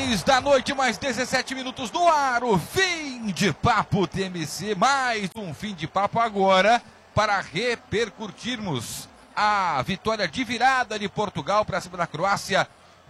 10 da noite, mais 17 minutos no ar, o fim de papo TMC, mais um fim de papo agora para repercutirmos a vitória de virada de Portugal para cima da Croácia,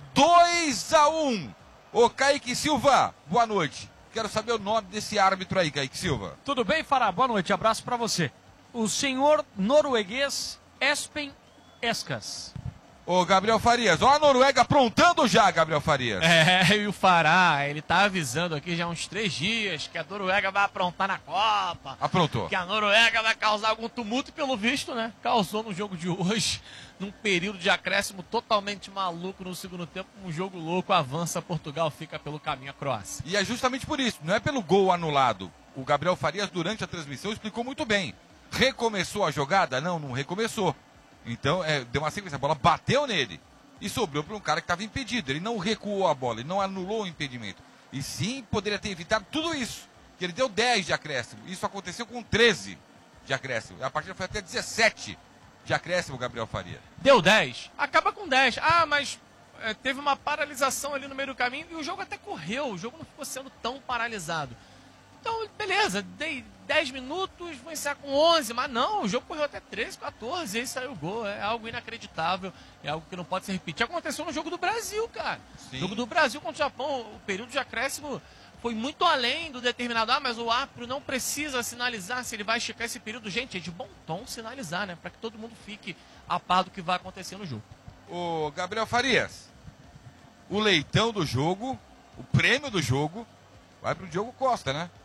2-1. Ô Kaique Silva, boa noite. Quero saber o nome desse árbitro aí, Kaique Silva. Tudo bem, Fará? Boa noite, abraço para você. O senhor norueguês Espen Eskas. Ô Gabriel Farias, ó a Noruega aprontando já, Gabriel Farias. E o Fará, ele tá avisando aqui já há uns 3 dias que a Noruega vai aprontar na Copa. Aprontou. Que a Noruega vai causar algum tumulto, e pelo visto, né? Causou no jogo de hoje, num período de acréscimo totalmente maluco no segundo tempo, um jogo louco, avança Portugal, fica pelo caminho a Croácia. E é justamente por isso, não é pelo gol anulado. O Gabriel Farias, durante a transmissão, explicou muito bem. Recomeçou a jogada? Não recomeçou. Então, deu uma sequência, a bola bateu nele e sobrou para um cara que estava impedido. Ele não recuou a bola, ele não anulou o impedimento. E sim, poderia ter evitado tudo isso, que ele deu 10 de acréscimo. Isso aconteceu com 13 de acréscimo. A partida foi até 17 de acréscimo, Gabriel Faria. Deu 10, acaba com 10. Mas teve uma paralisação ali no meio do caminho e o jogo até correu, o jogo não ficou sendo tão paralisado. Então, beleza, dei 10 minutos, vou encerrar com 11, mas não, o jogo correu até 13, 14, e aí saiu o gol. É algo inacreditável, é algo que não pode se repetir. Aconteceu no jogo do Brasil, cara. Sim. Jogo do Brasil contra o Japão, o período de acréscimo foi muito além do determinado. Mas o árbitro não precisa sinalizar se ele vai esticar esse período. Gente, é de bom tom sinalizar, né? Para que todo mundo fique a par do que vai acontecer no jogo. Ô, Gabriel Farias, o leitão do jogo, o prêmio do jogo, vai pro Diogo Costa, né?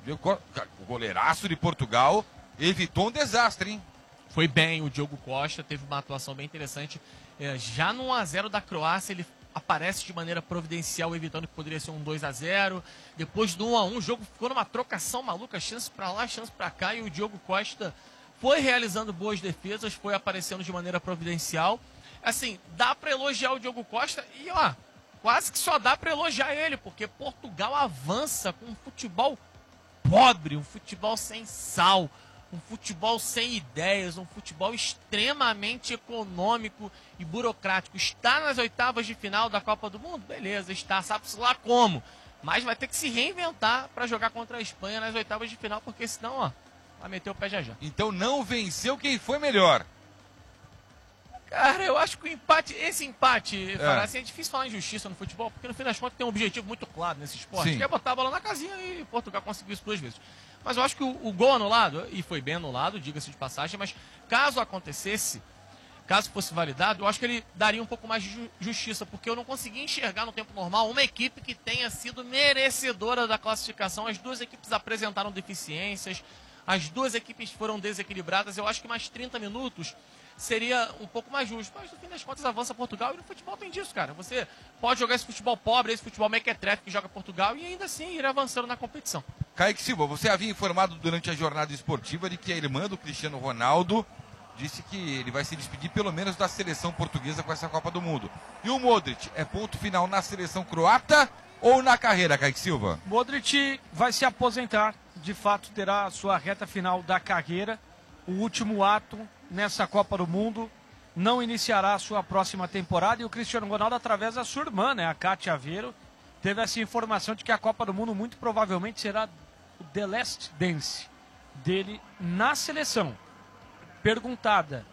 O goleiraço de Portugal evitou um desastre, hein? Foi bem, o Diogo Costa teve uma atuação bem interessante. Já no 1-0 da Croácia, ele aparece de maneira providencial, evitando que poderia ser um 2-0. Depois do 1-1, o jogo ficou numa trocação maluca, chance pra lá, chance pra cá, e o Diogo Costa foi realizando boas defesas, foi aparecendo de maneira providencial. Assim, dá pra elogiar o Diogo Costa e, quase que só dá pra elogiar ele, porque Portugal avança com um futebol pobre, um futebol sem sal, um futebol sem ideias, um futebol extremamente econômico e burocrático. Está nas oitavas de final da Copa do Mundo? Beleza, está, sabe-se lá como. Mas vai ter que se reinventar para jogar contra a Espanha nas oitavas de final, porque senão, vai meter o pé já. Então não venceu quem foi melhor. Cara, eu acho que esse empate, assim, é difícil falar em justiça no futebol, porque no fim das contas tem um objetivo muito claro nesse esporte, que é botar a bola na casinha, e Portugal conseguiu isso 2 vezes. Mas eu acho que o gol anulado, e foi bem anulado, diga-se de passagem, mas caso acontecesse, caso fosse validado, eu acho que ele daria um pouco mais de justiça, porque eu não consegui enxergar no tempo normal uma equipe que tenha sido merecedora da classificação. As duas equipes apresentaram deficiências, as duas equipes foram desequilibradas. Eu acho que mais 30 minutos seria um pouco mais justo, mas no fim das contas avança Portugal, e no futebol tem disso, cara. Você pode jogar esse futebol pobre, esse futebol mequetrefe que joga Portugal, e ainda assim ir avançando na competição. Kaique Silva, você havia informado durante a jornada esportiva de que a irmã do Cristiano Ronaldo disse que ele vai se despedir pelo menos da seleção portuguesa com essa Copa do Mundo. E o Modric, é ponto final na seleção croata ou na carreira, Kaique Silva? Modric vai se aposentar, de fato terá a sua reta final da carreira, o último ato nessa Copa do Mundo, não iniciará a sua próxima temporada, e o Cristiano Ronaldo, através da sua irmã, a Cátia Aveiro, teve essa informação de que a Copa do Mundo muito provavelmente será o The Last Dance dele na seleção. Perguntada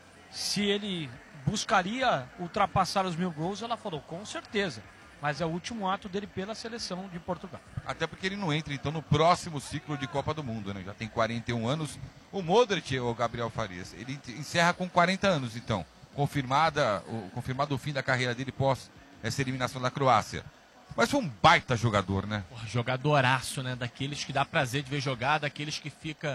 se ele buscaria ultrapassar os 1000 gols, ela falou, com certeza, mas é o último ato dele pela seleção de Portugal. Até porque ele não entra, então, no próximo ciclo de Copa do Mundo, né? Já tem 41 anos. O Modric, o Gabriel Farias, ele encerra com 40 anos, então. Confirmado o fim da carreira dele pós essa eliminação da Croácia. Mas foi um baita jogador, né? Jogadoraço, né? Daqueles que dá prazer de ver jogar, daqueles que fica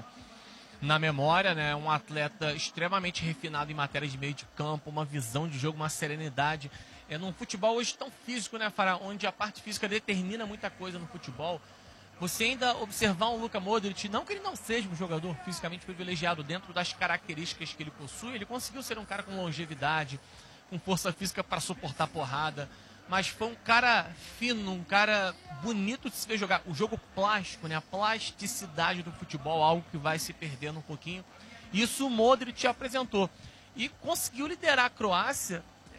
na memória, né? Um atleta extremamente refinado em matéria de meio de campo, uma visão de jogo, uma serenidade. Num futebol hoje tão físico, né, Fará? Onde a parte física determina muita coisa no futebol. Você ainda observar um Luka Modric, não que ele não seja um jogador fisicamente privilegiado dentro das características que ele possui, ele conseguiu ser um cara com longevidade, com força física para suportar porrada, mas foi um cara fino, um cara bonito de se ver jogar. O jogo plástico, né, a plasticidade do futebol, algo que vai se perdendo um pouquinho. Isso o Modric apresentou. E conseguiu liderar a Croácia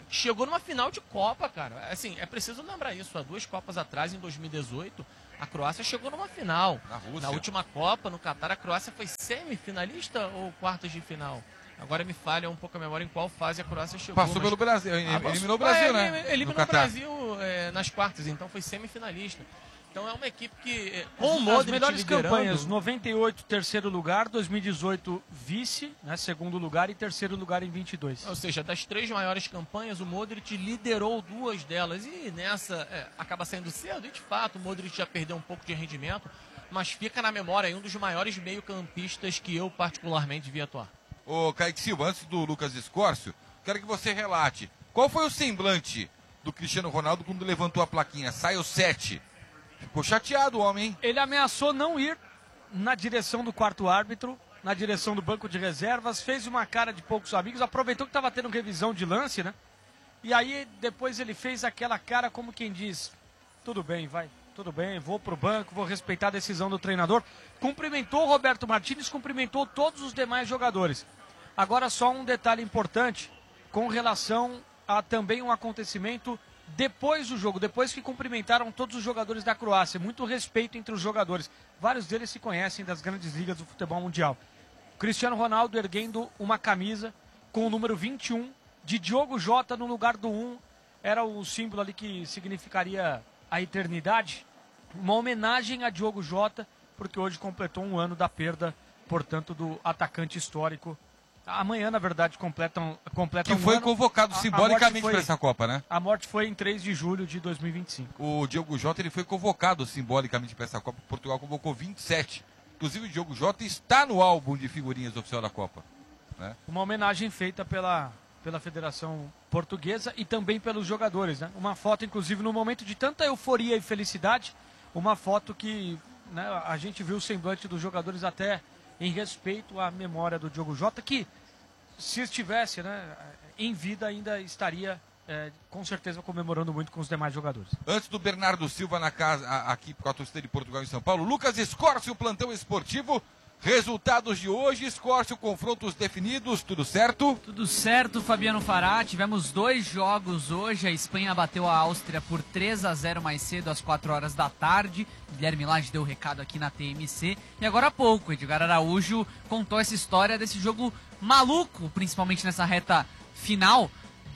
chegou numa final de Copa, cara. Assim, é preciso lembrar isso. Há 2 Copas atrás, em 2018, a Croácia chegou numa final. Na Rússia. Na última Copa, no Catar, a Croácia foi semifinalista ou quartas de final? Agora me falha um pouco a memória em qual fase a Croácia chegou. Passou pelo Brasil, eliminou o Brasil, né? Eliminou o Brasil nas quartas, então foi semifinalista. Então é uma equipe que, com o Modric as melhores liderando, campanhas, 98 terceiro lugar, 2018 vice, né, segundo lugar e terceiro lugar em 22. Ou seja, das 3 maiores campanhas, o Modric liderou 2 delas. E nessa acaba saindo cedo, e de fato o Modric já perdeu um pouco de rendimento, mas fica na memória aí um dos maiores meio-campistas que eu particularmente vi atuar. Ô, Kaique Silva, antes do Lucas Escórcio, quero que você relate. Qual foi o semblante do Cristiano Ronaldo quando levantou a plaquinha? Sai o 7. Ficou chateado o homem, hein? Ele ameaçou não ir na direção do quarto árbitro, na direção do banco de reservas, fez uma cara de poucos amigos, aproveitou que estava tendo revisão de lance, né? E aí depois ele fez aquela cara como quem diz, tudo bem, vai, tudo bem, vou pro banco, vou respeitar a decisão do treinador. Cumprimentou o Roberto Martínez, cumprimentou todos os demais jogadores. Agora só um detalhe importante com relação a também um acontecimento depois do jogo, depois que cumprimentaram todos os jogadores da Croácia. Muito respeito entre os jogadores. Vários deles se conhecem das grandes ligas do futebol mundial. Cristiano Ronaldo erguendo uma camisa com o número 21 de Diogo Jota no lugar do 1. Era o símbolo ali que significaria a eternidade. Uma homenagem a Diogo Jota, porque hoje completou um ano da perda, portanto, do atacante histórico. Amanhã, na verdade, completa um Que foi ano. convocado simbolicamente foi- para essa Copa, né? A morte foi em 3 de julho de 2025. O Diogo Jota ele foi convocado simbolicamente para essa Copa. Portugal convocou 27. Inclusive o Diogo Jota está no álbum de figurinhas oficial da Copa. Né? Uma homenagem feita pela Federação Portuguesa e também pelos jogadores, né? Uma foto, inclusive, no momento de tanta euforia e felicidade, uma foto que, né, a gente viu o semblante dos jogadores até em respeito à memória do Diogo Jota, que, se estivesse, né, em vida, ainda estaria, com certeza, comemorando muito com os demais jogadores. Antes do Bernardo Silva na casa, aqui com a torcida de Portugal em São Paulo, Lucas Escórcio, plantão esportivo. Resultados de hoje, Escórcio, confrontos definidos, tudo certo? Tudo certo, Fabiano Fará. Tivemos 2 jogos hoje. A Espanha bateu a Áustria por 3-0 mais cedo, às 4 horas da tarde. Guilherme Lage deu o recado aqui na TMC. E agora há pouco, Edgar Araújo contou essa história desse jogo maluco, principalmente nessa reta final.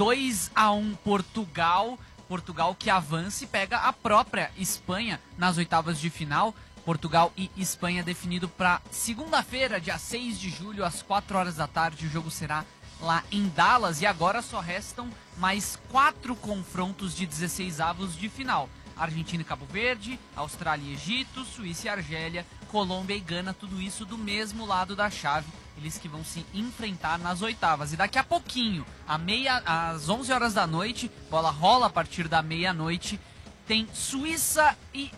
2-1 Portugal. Portugal que avança e pega a própria Espanha nas oitavas de final. Portugal e Espanha definido para segunda-feira, dia 6 de julho, às 4 horas da tarde. O jogo será lá em Dallas e agora só restam mais 4 confrontos de 16avos de final. Argentina e Cabo Verde, Austrália e Egito, Suíça e Argélia, Colômbia e Gana, tudo isso do mesmo lado da chave. Eles que vão se enfrentar nas oitavas. E daqui a pouquinho, às 11 horas da noite, bola rola a partir da meia-noite, tem Suíça e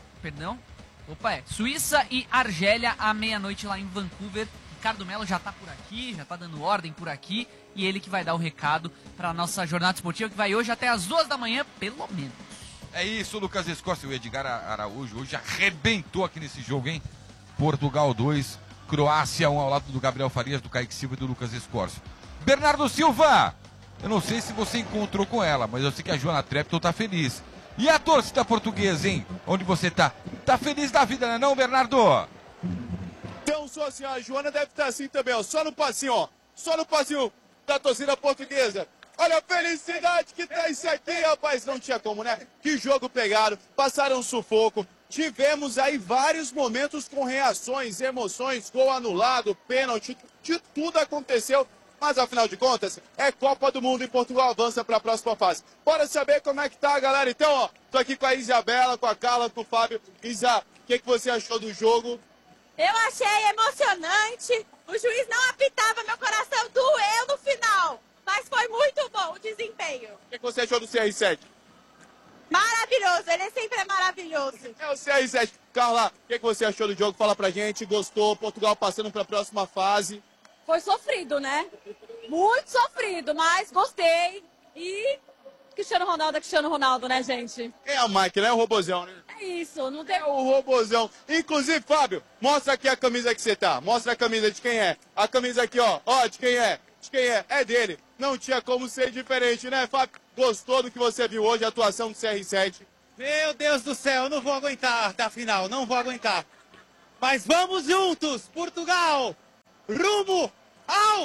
Argélia à meia-noite lá em Vancouver. Ricardo Melo já tá por aqui, já tá dando ordem por aqui. E ele que vai dar o recado para nossa jornada esportiva, que vai hoje até as 2 da manhã, pelo menos. É isso, Lucas Escórcio. O Edgar Araújo hoje arrebentou aqui nesse jogo, hein? Portugal 2, Croácia 1 ao lado do Gabriel Farias, do Kaique Silva e do Lucas Escórcio. Bernardo Silva, eu não sei se você encontrou com ela, mas eu sei que a Joana Trepton tá feliz. E a torcida portuguesa, hein? Onde você tá? Tá feliz da vida, não, Bernardo? Então, só assim, a Joana deve estar assim também, ó. Só no passinho, ó. Só no passinho da torcida portuguesa. Olha a felicidade que tá isso aqui, rapaz. Não tinha como, né? Que jogo pegado. Passaram um sufoco. Tivemos aí vários momentos com reações, emoções, gol anulado, pênalti. De tudo aconteceu. Mas, afinal de contas, é Copa do Mundo e Portugal avança para a próxima fase. Bora saber como é que tá, galera? Então, ó, tô aqui com a Isabela, com a Carla, com o Fábio. Isa, o que você achou do jogo? Eu achei emocionante. O juiz não apitava, meu coração doeu no final. Mas foi muito bom o desempenho. O que você achou do CR7? Maravilhoso, ele sempre é maravilhoso. É o CR7. Carla, o que você achou do jogo? Fala pra gente. Gostou? Portugal passando para a próxima fase. Foi sofrido, né? Muito sofrido, mas gostei. E Cristiano Ronaldo é Cristiano Ronaldo, né, gente? É a máquina, é o robozão, né? É isso, não tem... É o robozão. Inclusive, Fábio, mostra aqui a camisa que você tá. Mostra a camisa de quem é. A camisa aqui, ó. Ó, de quem é. De quem é. É dele. Não tinha como ser diferente, né, Fábio? Gostou do que você viu hoje, a atuação do CR7? Meu Deus do céu, eu não vou aguentar até a final, não vou aguentar. Mas vamos juntos, Portugal, rumo ao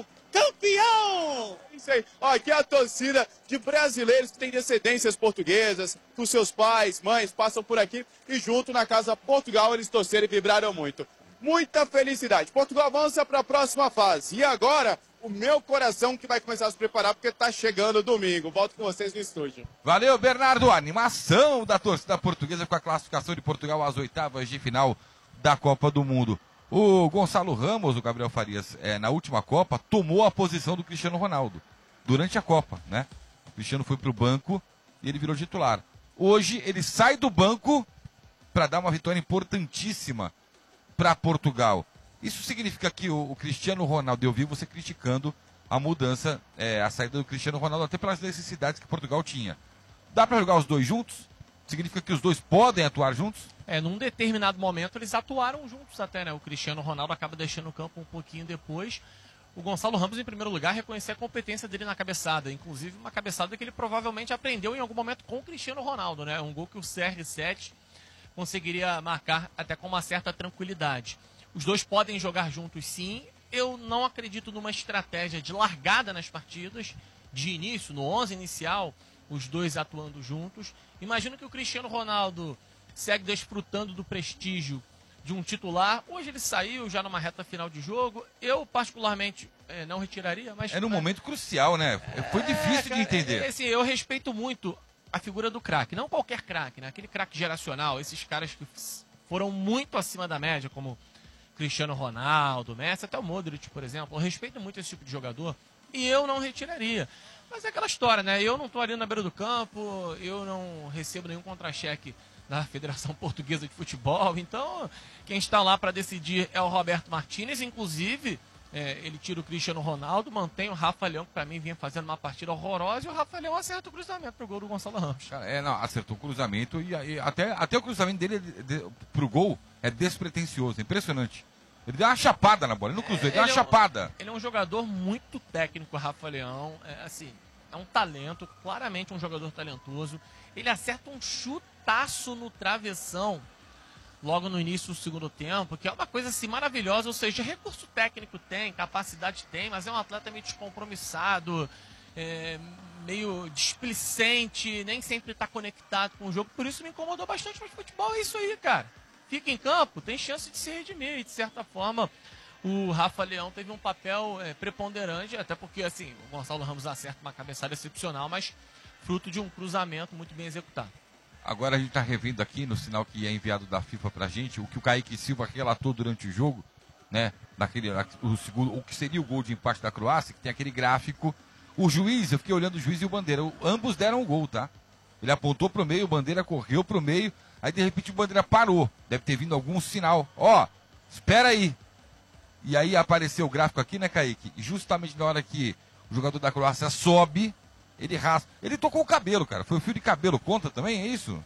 campeão! Isso aí. Ó, aqui é a torcida de brasileiros que têm descendências portuguesas, que os seus pais, mães passam por aqui e junto na Casa Portugal eles torceram e vibraram muito. Muita felicidade. Portugal avança para a próxima fase. E agora, o meu coração que vai começar a se preparar porque tá chegando domingo. Volto com vocês no estúdio. Valeu, Bernardo. Animação da torcida portuguesa com a classificação de Portugal às oitavas de final da Copa do Mundo. O Gonçalo Ramos, o Gabriel Farias, na última Copa, tomou a posição do Cristiano Ronaldo. Durante a Copa, né? O Cristiano foi pro banco e ele virou titular. Hoje, ele sai do banco para dar uma vitória importantíssima para Portugal. Isso significa que o Cristiano Ronaldo, eu vi você criticando a mudança, a saída do Cristiano Ronaldo, até pelas necessidades que Portugal tinha. Dá para jogar os dois juntos? Significa que os dois podem atuar juntos? Num determinado momento eles atuaram juntos até, né? O Cristiano Ronaldo acaba deixando o campo um pouquinho depois. O Gonçalo Ramos, em primeiro lugar, reconhecer a competência dele na cabeçada. Inclusive, uma cabeçada que ele provavelmente aprendeu em algum momento com o Cristiano Ronaldo, né? Um gol que o CR7 conseguiria marcar até com uma certa tranquilidade. Os dois podem jogar juntos, sim. Eu não acredito numa estratégia de largada nas partidas, de início, no 11 inicial, os dois atuando juntos. Imagino que o Cristiano Ronaldo segue desfrutando do prestígio de um titular. Hoje ele saiu já numa reta final de jogo. Eu, particularmente, não retiraria, mas... É num momento crucial, né? Foi difícil de entender. Assim, eu respeito muito a figura do craque. Não qualquer craque, né? Aquele craque geracional. Esses caras que foram muito acima da média, como Cristiano Ronaldo, Messi, até o Modric, por exemplo. Eu respeito muito esse tipo de jogador e eu não retiraria. Mas é aquela história, né? Eu não estou ali na beira do campo, eu não recebo nenhum contra-cheque da Federação Portuguesa de Futebol. Então, quem está lá para decidir é o Roberto Martínez. Inclusive, ele tira o Cristiano Ronaldo, mantém o Rafa Leão, que para mim vinha fazendo uma partida horrorosa, e o Rafa Leão acerta o cruzamento pro gol do Gonçalo Ramos. Cara, não, acertou o cruzamento e até o cruzamento dele pro gol é despretensioso, é impressionante. Ele deu uma chapada na bola, ele não cruzou, ele deu uma chapada. Ele é um jogador muito técnico, o Rafa Leão. É um talento, claramente um jogador talentoso. Ele acerta um chutaço no travessão logo no início do segundo tempo, que é uma coisa assim maravilhosa. Ou seja, recurso técnico tem, capacidade tem, mas é um atleta meio descompromissado, meio displicente, nem sempre está conectado com o jogo. Por isso me incomodou bastante, mas futebol é isso aí, cara. Fica em campo, tem chance de se redimir. E, de certa forma, o Rafa Leão teve um papel preponderante, até porque assim, o Gonçalo Ramos acerta uma cabeçada excepcional, mas fruto de um cruzamento muito bem executado. Agora a gente está revendo aqui no sinal que é enviado da FIFA pra gente, o que o Kaique Silva relatou durante o jogo, né? O que seria o gol de empate da Croácia, que tem aquele gráfico. O juiz, eu fiquei olhando o juiz e o Bandeira, ambos deram um gol, tá? Ele apontou pro meio, o Bandeira correu pro meio, aí de repente o Bandeira parou. Deve ter vindo algum sinal. Ó, espera aí. E aí apareceu o gráfico aqui, né, Kaique? E justamente na hora que o jogador da Croácia sobe, ele raspa. Ele tocou o cabelo, cara. Foi o fio de cabelo. Conta também, é isso?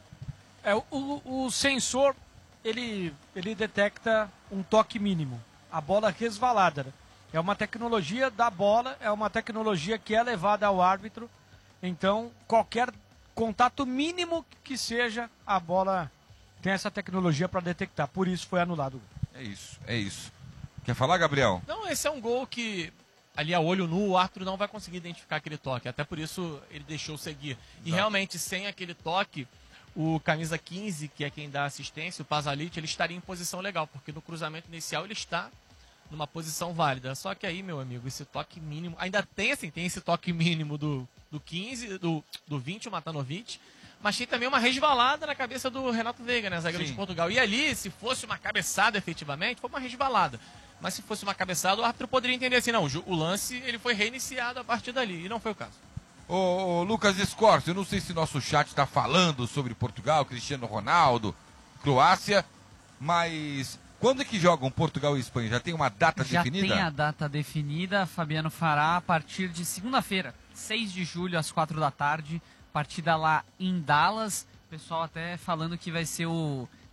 O sensor, ele detecta um toque mínimo. A bola resvalada. É uma tecnologia da bola, é uma tecnologia que é levada ao árbitro. Então, qualquer contato mínimo que seja, a bola tem essa tecnologia para detectar. Por isso foi anulado. É isso. Quer falar, Gabriel? Não, esse é um gol que, ali a olho nu, o árbitro não vai conseguir identificar aquele toque. Até por isso ele deixou seguir. E realmente, sem aquele toque, o camisa 15, que é quem dá assistência, o Pasalic, ele estaria em posição legal, porque no cruzamento inicial ele está numa posição válida. Só que aí, meu amigo, esse toque mínimo, ainda tem esse toque mínimo do 15, do 20, o Matanovic, mas tem também uma resvalada na cabeça do Renato Veiga, né, zagueiro de Portugal. E ali, se fosse uma cabeçada efetivamente, foi uma resvalada. Mas se fosse uma cabeçada, o árbitro poderia entender assim, não, o lance ele foi reiniciado a partir dali, e não foi o caso. Ô Lucas Escorcio, eu não sei se nosso chat está falando sobre Portugal, Cristiano Ronaldo, Croácia, mas quando é que jogam Portugal e Espanha? Já tem uma data definida? Já tem a data definida, Fabiano fará a partir de segunda-feira, 6 de julho, às 4 da tarde, partida lá em Dallas. O pessoal até falando que vai ser o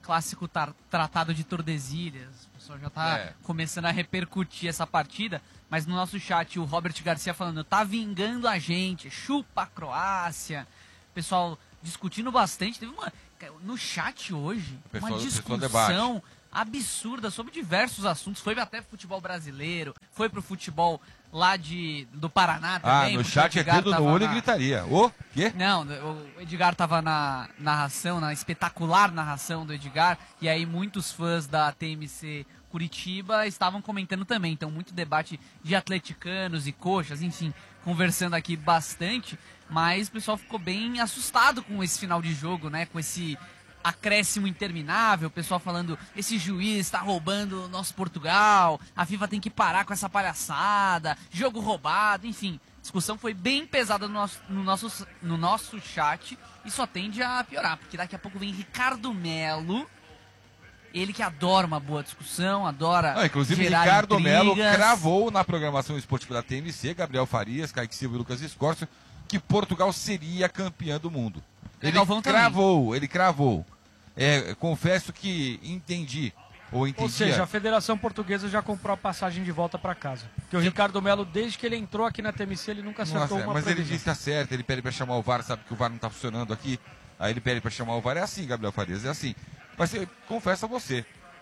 clássico tratado de Tordesilhas. O pessoal já tá começando a repercutir essa partida. Mas no nosso chat, o Robert Garcia falando, tá vingando a gente, chupa a Croácia. O pessoal discutindo bastante. Teve no chat hoje uma discussão absurda sobre diversos assuntos. Foi até futebol brasileiro, foi pro futebol lá do Paraná também. No chat é dedo no olho e gritaria. O quê? Não, o Edgar tava na narração, na espetacular narração do Edgar, e aí muitos fãs da TMC Curitiba estavam comentando também. Então, muito debate de atleticanos e coxas, enfim, conversando aqui bastante, mas o pessoal ficou bem assustado com esse final de jogo, né? Com esse acréscimo interminável, o pessoal falando, esse juiz está roubando o nosso Portugal, a FIFA tem que parar com essa palhaçada, jogo roubado, enfim. A discussão foi bem pesada no nosso chat e só tende a piorar, porque daqui a pouco vem Ricardo Melo, ele que adora uma boa discussão, adora inclusive gerar Ricardo intrigas. Melo cravou na programação esportiva da TMC, Gabriel Farias, Kaique Silva e Lucas Escorcio, que Portugal seria campeã do mundo. Ele cravou. Confesso que entendi. Ou seja, a Federação Portuguesa já comprou a passagem de volta para casa. Porque o Ricardo Melo, desde que ele entrou aqui na TMC, ele nunca acertou uma mas previsão. ele disse que tá certo, ele pede para chamar o VAR, sabe que o VAR não tá funcionando aqui. Aí ele pede para chamar o VAR. É assim, Gabriel Farias, é assim. Mas eu confesso a você,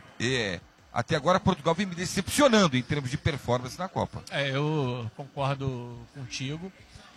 até agora Portugal vem me decepcionando em termos de performance na Copa. Eu concordo contigo.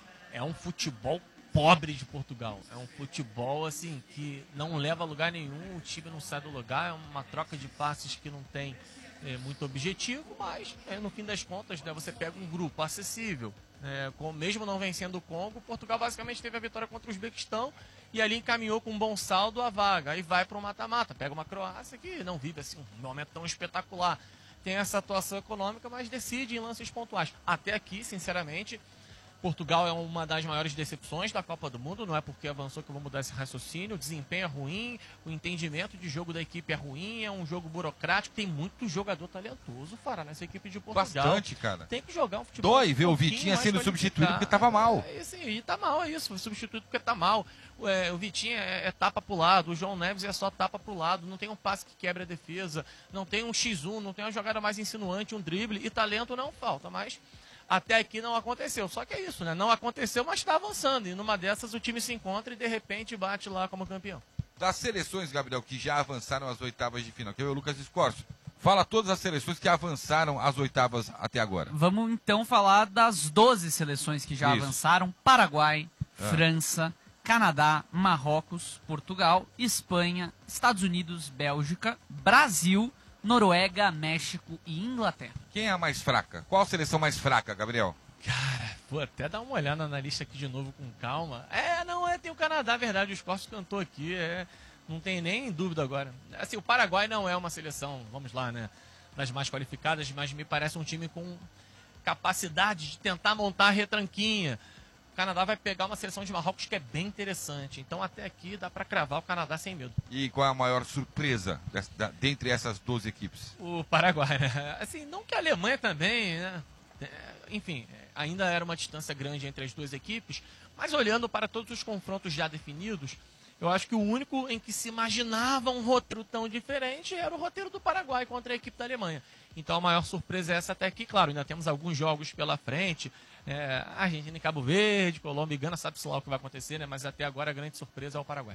É um futebol pobre de Portugal. É um futebol assim que não leva a lugar nenhum, o time não sai do lugar, é uma troca de passes que não tem muito objetivo, mas no fim das contas, né, você pega um grupo acessível. Mesmo não vencendo o Congo, Portugal basicamente teve a vitória contra o Uzbequistão e ali encaminhou com um bom saldo a vaga. Aí vai para o mata-mata, pega uma Croácia que não vive assim um momento tão espetacular. Tem essa atuação econômica, mas decide em lances pontuais. Até aqui, sinceramente, Portugal é uma das maiores decepções da Copa do Mundo, não é porque avançou que eu vou mudar esse raciocínio, o desempenho é ruim, o entendimento de jogo da equipe é ruim, é um jogo burocrático, tem muito jogador talentoso, Fará, nessa equipe de Portugal. Bastante, cara. Tem que jogar um futebol. Dói ver o Vitinha sendo substituído porque tava mal. E tá mal, é isso, foi substituído porque tá mal. O Vitinha é tapa pro lado, o João Neves é só tapa pro lado, não tem um passe que quebra a defesa, não tem um X1, não tem uma jogada mais insinuante, um drible, e talento não falta, mas até aqui não aconteceu. Só que é isso, né? Não aconteceu, mas está avançando. E numa dessas o time se encontra e de repente bate lá como campeão. Das seleções, Gabriel, que já avançaram às oitavas de final, que é o Lucas Escorcio. Fala todas as seleções que avançaram às oitavas até agora. Vamos então falar das 12 seleções que já avançaram. Paraguai, França, Canadá, Marrocos, Portugal, Espanha, Estados Unidos, Bélgica, Brasil, Noruega, México e Inglaterra. Quem é a mais fraca? Qual a seleção mais fraca, Gabriel? Cara, vou até dar uma olhada na lista aqui de novo com calma. Tem o Canadá, verdade, o Escorcio cantou aqui, não tem nem dúvida agora. Assim, o Paraguai não é uma seleção, vamos lá, né, das mais qualificadas, mas me parece um time com capacidade de tentar montar a retranquinha. O Canadá vai pegar uma seleção de Marrocos que é bem interessante. Então, até aqui, dá para cravar o Canadá sem medo. E qual é a maior surpresa dentre essas 12 equipes? O Paraguai, né? Assim, não que a Alemanha também, né? Enfim, ainda era uma distância grande entre as duas equipes. Mas olhando para todos os confrontos já definidos, eu acho que o único em que se imaginava um roteiro tão diferente era o roteiro do Paraguai contra a equipe da Alemanha. Então, a maior surpresa é essa até aqui. Claro, ainda temos alguns jogos pela frente. Argentina e Cabo Verde, Colômbia e Gana, sabe-se lá o que vai acontecer, né? Mas até agora a grande surpresa é o Paraguai.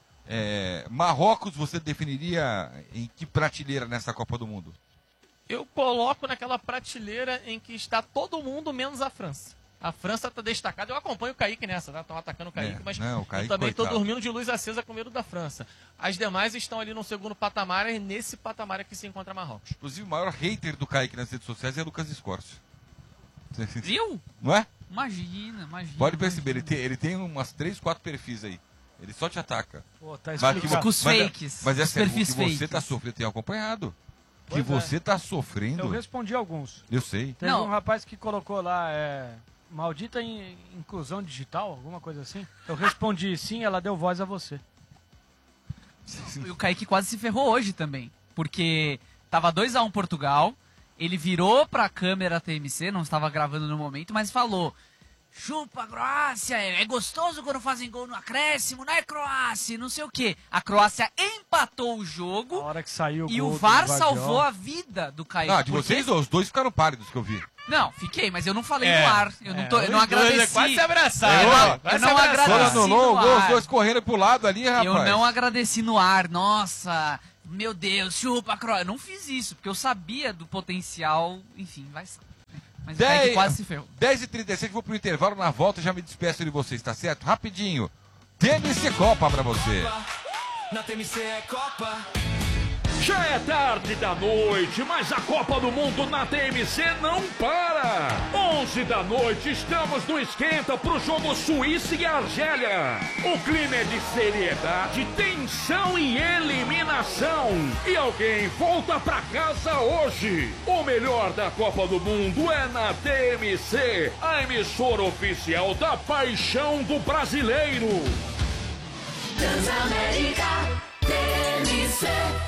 Marrocos, você definiria em que prateleira nessa Copa do Mundo? Eu coloco naquela prateleira em que está todo mundo menos a França. A França está destacada, eu acompanho o Kaique nessa, né? Estão atacando o Kaique, mas o Kaique, eu também estou coitado, dormindo de luz acesa com medo da França. As demais estão ali no segundo patamar, e nesse patamar é que se encontra Marrocos. Inclusive, o maior hater do Kaique nas redes sociais é Lucas Escorcio. Viu? Não é? Imagina. Pode perceber, ele tem umas 3, 4 perfis aí. Ele só te ataca. Pô, tá os fakes. Mas é sério, perfis que você fakes. tá sofrendo, tem acompanhado. Pois você tá sofrendo. Eu respondi alguns. Eu sei. Teve um rapaz que colocou lá, maldita inclusão digital, alguma coisa assim. Eu respondi sim, ela deu voz a você. E o Kaique quase se ferrou hoje também. Porque tava 2-1 Portugal, ele virou pra câmera TMC, não estava gravando no momento, mas falou: chupa Croácia, é gostoso quando fazem gol no acréscimo, não é Croácia, não sei o quê. A Croácia empatou o jogo A hora que saiu e gol o do VAR Guardiola. salvou a vida do Caio. Ah, de vocês, os dois ficaram pálidos que eu vi. Não, fiquei, mas eu não falei no ar. Eu não os dois agradeci. quase se abraçaram. Eu não agradeci Quando no anulou o gol, os ar. dois correndo pro lado ali, rapaz. Eu não agradeci no ar. Nossa, meu Deus, chupa Croácia. Eu não fiz isso, porque eu sabia do potencial. Enfim, vai ser. Mas o Kaique quase se ferrou. 10h36, vou pro intervalo, na volta já me despeço de vocês, tá certo? Rapidinho. TMC Copa pra você. Na TMC é Copa. Já é tarde da noite, mas a Copa do Mundo na TMC não para. 11 da noite, estamos no esquenta pro jogo Suíça e Argélia. O clima é de seriedade, tensão e eliminação. E alguém volta pra casa hoje. O melhor da Copa do Mundo é na TMC, a emissora oficial da paixão do brasileiro. Transamérica TMC.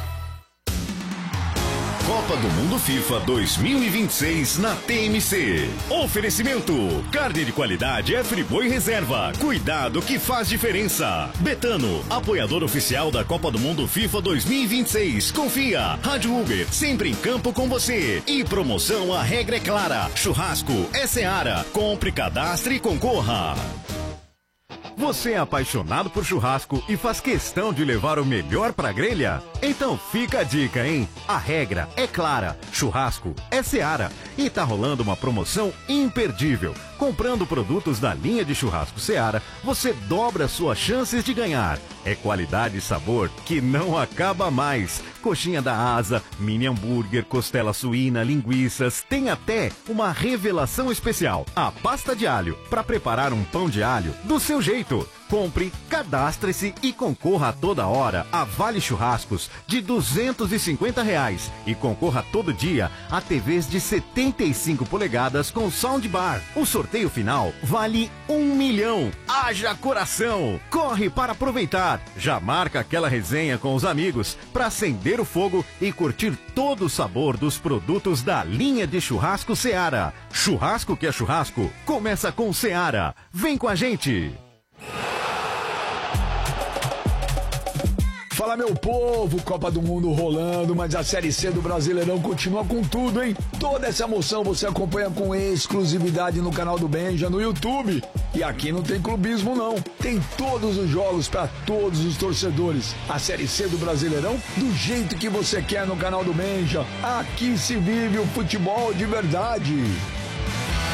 Copa do Mundo FIFA 2026 na TMC. Oferecimento: carne de qualidade é Friboi Reserva. Cuidado que faz diferença. Betano, apoiador oficial da Copa do Mundo FIFA 2026. Confia. Rádio Uber, sempre em campo com você. E promoção, a regra é clara. Churrasco é Seara. Compre, cadastre e concorra. Você é apaixonado por churrasco e faz questão de levar o melhor pra grelha? Então fica a dica, hein? A regra é clara, churrasco é Seara e tá rolando uma promoção imperdível. Comprando produtos da linha de churrasco Seara, você dobra suas chances de ganhar. É qualidade e sabor que não acaba mais. Coxinha da asa, mini hambúrguer, costela suína, linguiças, tem até uma revelação especial, a pasta de alho, para preparar um pão de alho do seu jeito. Compre, cadastre-se e concorra a toda hora a vale churrascos de R$250 e concorra todo dia a TVs de 75 polegadas com soundbar. O sorteio final vale R$1 milhão. Haja coração! Corre para aproveitar. Já marca aquela resenha com os amigos para acender o fogo e curtir todo o sabor dos produtos da linha de churrasco Seara. Churrasco que é churrasco, começa com Seara. Vem com a gente! Fala, meu povo, Copa do Mundo rolando, mas a Série C do Brasileirão continua com tudo, hein? Toda essa emoção você acompanha com exclusividade no canal do Benja, no YouTube. E aqui não tem clubismo, não. Tem todos os jogos para todos os torcedores. A Série C do Brasileirão, do jeito que você quer no canal do Benja. Aqui se vive o futebol de verdade.